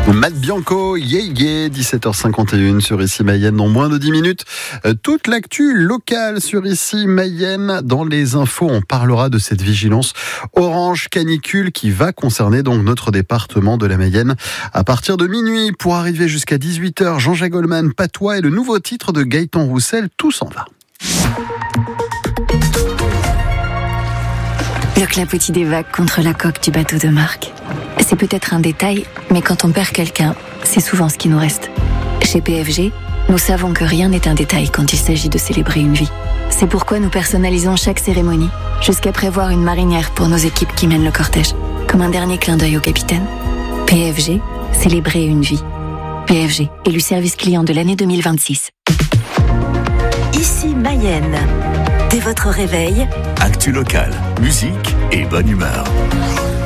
Matt Bianco, yeah, 17h51 sur Ici Mayenne dans moins de 10 minutes. Toute l'actu locale sur Ici Mayenne. Dans les infos, on parlera de cette vigilance orange canicule qui va concerner donc notre département de la Mayenne à partir de minuit pour arriver jusqu'à 18h. Jean-Jacques Goldman, Patois et le nouveau titre de Gaëtan Roussel, Tout s'en va. Le clapotis des vagues contre la coque du bateau de Marc. C'est peut-être un détail, mais quand on perd quelqu'un, c'est souvent ce qui nous reste. Chez PFG, nous savons que rien n'est un détail quand il s'agit de célébrer une vie. C'est pourquoi nous personnalisons chaque cérémonie, jusqu'à prévoir une marinière pour nos équipes qui mènent le cortège, comme un dernier clin d'œil au capitaine. PFG, célébrer une vie. PFG, élu service client de l'année 2026. Ici Mayenne. Dès votre réveil, actu locale, musique et bonne humeur.